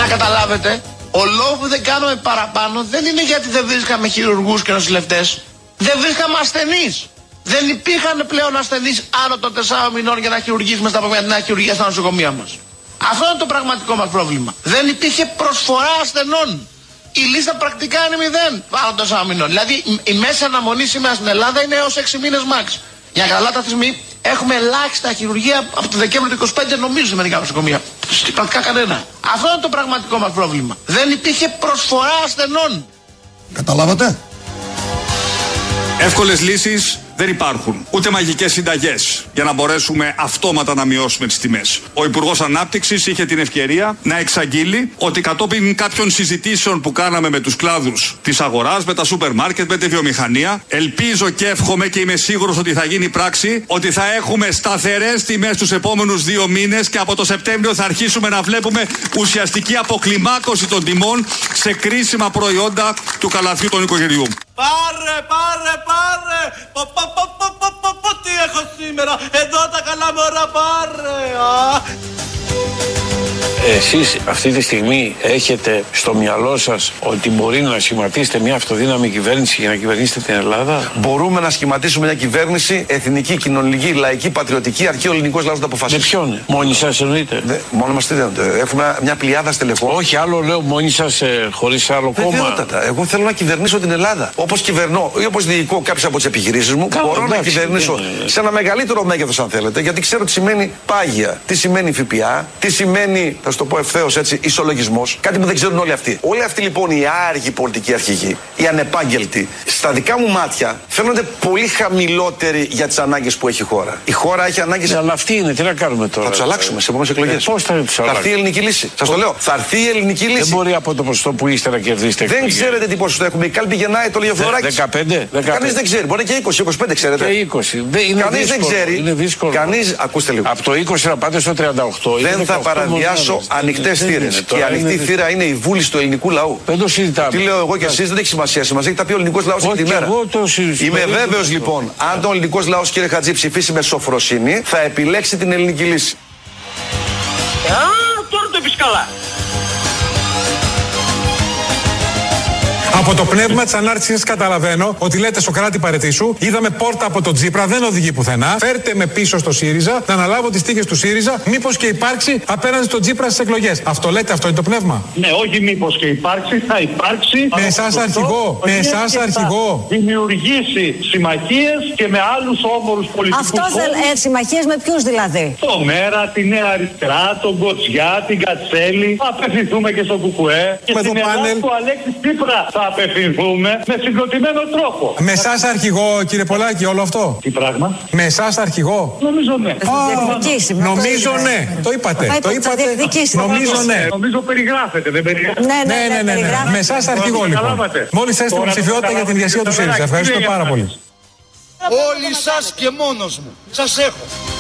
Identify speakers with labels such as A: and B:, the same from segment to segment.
A: να καταλάβετε, ο λόγος που δεν κάνουμε παραπάνω δεν είναι γιατί δεν βρίσκαμε χειρουργούς και νοσηλευτές. Δεν βρίσκαμε ασθενείς. Δεν υπήρχαν πλέον ασθενείς άνω των 4 μηνών για να χειρουργήσουμε στα απομακρυνά χειρουργία στα νοσοκομεία μας. Αυτό είναι το πραγματικό μας πρόβλημα. Δεν υπήρχε προσφορά ασθενών. Η λίστα πρακτικά είναι 0 άνω των 4 μηνών. Δηλαδή η μέση αναμονή σήμερα στην Ελλάδα είναι έως 6 μήνες max. Για να καταλάβετε αυτή τη στιγμή έχουμε ελάχιστα χειρουργία από το Δεκέμβριο του 25 νομίζω σε μερικά νοσοκομεία. Πρακτικά κανένα. Αυτό είναι το πραγματικό μας πρόβλημα. Δεν υπήρχε προσφορά ασθενών.
B: Καταλάβατε.
C: Εύκολες λύσεις δεν υπάρχουν. Ούτε μαγικές συνταγές για να μπορέσουμε αυτόματα να μειώσουμε τις τιμές. Ο Υπουργός Ανάπτυξης είχε την ευκαιρία να εξαγγείλει ότι κατόπιν κάποιων συζητήσεων που κάναμε με τους κλάδους της αγοράς, με τα σούπερ μάρκετ, με τη βιομηχανία, ελπίζω και εύχομαι και είμαι σίγουρος ότι θα γίνει πράξη, ότι θα έχουμε σταθερές τιμές τους επόμενους 2 μήνες και από το Σεπτέμβριο θα αρχίσουμε να βλέπουμε ουσιαστική αποκλιμάκωση των τιμών σε κρίσιμα προϊόντα του καλαθιού των οικογενειών.
D: Πάρε! Τι έχω σήμερα! Εδώ τα καλά μωρά, πάρε!
E: Εσείς αυτή τη στιγμή έχετε στο μυαλό σας ότι μπορεί να σχηματίσετε μια αυτοδύναμη κυβέρνηση για να κυβερνήσετε την Ελλάδα?
F: Μπορούμε να σχηματίσουμε μια κυβέρνηση εθνική, κοινωνική, λαϊκή, πατριωτική, αρκεί ο ελληνικός λαός να αποφασίσει.
E: Με ποιον? Μόνοι σας εννοείτε?
F: Μόνο μας τι δίνονται. Έχουμε μια πλειάδα στελεχών.
E: Όχι, άλλο λέω μόνοι σας χωρίς άλλο κόμμα.
F: Βεβαιότατα. Εγώ θέλω να κυβερνήσω την Ελλάδα. Όπως κυβερνώ ή όπως διοικώ κάποιες από τις επιχειρήσεις μου, μπορώ να κυβερνήσω σε ένα μεγαλύτερο μέγεθος αν θέλετε, γιατί ξέρω τι σημαίνει πάγια, τι σημαίνει ΦΠΑ, τι σημαίνει, θα σου το πω ευθέως έτσι, ισολογισμός. Κάτι που δεν ξέρουν όλοι αυτοί. Όλοι αυτοί λοιπόν οι άργοι πολιτικοί αρχηγοί, οι ανεπάγγελτοι, στα δικά μου μάτια φαίνονται πολύ χαμηλότεροι για τις ανάγκες που έχει η χώρα. Η χώρα έχει ανάγκες.
E: Αλλά αυτοί είναι, τι να κάνουμε τώρα?
F: Θα τους αλλάξουμε σε επόμενες εκλογές.
E: Πώς θα τους αλλάξουμε?
F: Θα έρθει η ελληνική λύση. Σας το λέω. Θα έρθει η ελληνική λύση.
E: Δεν μπορεί από το ποσοστό που είστε να κερδίσετε.
F: Δεν ξέρετε τι ποσοστό έχουμε. Η κάλπη γεννάει το Λιωθωράκης.
E: 15.
F: Κανείς δεν ξέρει. Μπορεί και 20-25 ξέρετε.
E: Και 20.
F: Κανείς δεν ξέρει.
E: Είναι δύσκολο.
F: Κανείς, ακούστε λίγο.
E: Από το 20 να πάτε στο 38.
F: Δεν θα παραδιάσω ανοιχτές θύρες. Και η ανοιχτή θύρα είναι η βούληση του ελληνικού λαού.
E: Δεν το συζητάμε.
F: Τι λέω εγώ και εσείς δεν έχει σημασία. Σημασία έχει τα πει ο ελληνικός λαός αυτή τη μέρα. Είμαι βέβαιος λοιπόν, αν ο ελληνικός λαός, κύριε Χατζή, ψηφίσει με σοφροσύνη, θα επιλέξει την ελληνική λύση.
D: Τώρα το είπες καλά.
G: Από το πνεύμα της ανάρτησης καταλαβαίνω ότι λέτε Σωκράτη παρετήσου, είδαμε πόρτα από τον Τσίπρα, δεν οδηγεί πουθενά. Φέρτε με πίσω στο ΣΥΡΙΖΑ, να αναλάβω τις τύχες του ΣΥΡΙΖΑ, μήπως και υπάρξει απέναντι στον Τσίπρα στις εκλογές. Αυτό λέτε, αυτό είναι το πνεύμα?
H: Ναι, όχι μήπως και υπάρξει, θα υπάρξει.
G: Με εσάς αρχηγό, με εσάς αρχηγό.
H: Δημιουργήσει συμμαχίες και με άλλους όμορους πολιτικούς.
I: Αυτό συμμαχίες με ποιους δηλαδή?
H: Το Μέρα, τη Νέα Αριστερά, τον Κοτσιά, την Κατσέλη. Θα απευθυνθούμε και στο Κουκουέ. Και στην Ελλάδα του Αλέξη Τσίπρα θα απευθυνθούμε με συγκροτημένο τρόπο.
G: Με εσάς αρχηγό, κύριε Πολάκη, όλο αυτό?
H: Τι πράγμα?
G: Με εσάς αρχηγό?
H: Νομίζω ναι.
G: Νομίζω ναι. Το είπατε. Νομίζω ναι.
H: Νομίζω περιγράφεται, δεν περιγράφεται?
I: Ναι.
G: Με εσάς αρχηγό λοιπόν. Μόλις έστω ψηφιότητα για την ηγεσία του ΣΥΡΙΖΑ. Ευχαριστούμε πάρα πολύ.
D: Όλοι σας και μόνος μου. Σας έχω.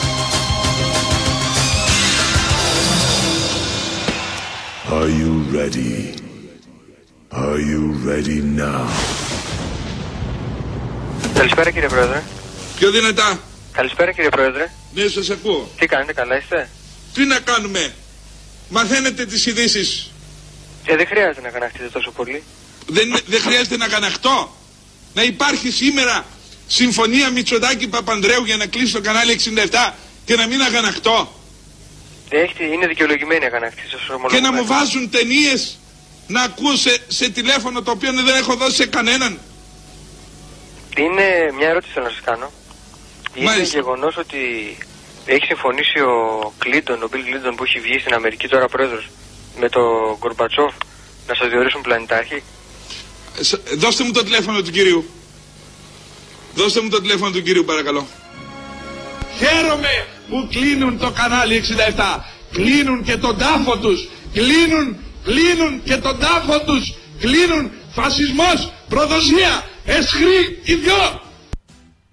J: Are you ready? Are you ready now?
K: Καλησπέρα κύριε Πρόεδρε.
C: Πιο δυνατά.
K: Καλησπέρα κύριε Πρόεδρε.
C: Ναι, σας ακούω.
K: Τι κάνετε, καλά είστε?
C: Τι να κάνουμε? Μαθαίνετε τις ειδήσεις.
K: Δεν χρειάζεται να καναχτείτε τόσο πολύ.
C: Δεν χρειάζεται να καναχτώ. Να υπάρχει σήμερα συμφωνία Μητσοτάκη-Παπανδρέου για να κλείσει το κανάλι 67 και να μην αγαναχτώ.
K: Είναι δικαιολογημένη η αγανάκτηση, σας ομολογώ.
C: Και να μου βάζουν ταινίες να ακούω σε τηλέφωνο το οποίο δεν έχω δώσει σε κανέναν.
K: Είναι μια ερώτηση θέλω να σας κάνω. Είναι γεγονός ότι έχει συμφωνήσει ο Μπιλ Κλίντον που έχει βγει στην Αμερική τώρα πρόεδρος με τον Γκορμπατσόφ να σας διορίσουν πλανητάρχη?
C: Δώστε μου το τηλέφωνο του κυρίου. Δώστε μου το τηλέφωνο του κυρίου παρακαλώ. Χαίρομαι που κλείνουν το κανάλι 67. Κλείνουν και τον τάφο τους. Κλείνουν και τον τάφο τους. Κλείνουν φασισμός, προδοσία, εσχρή, ιδιό.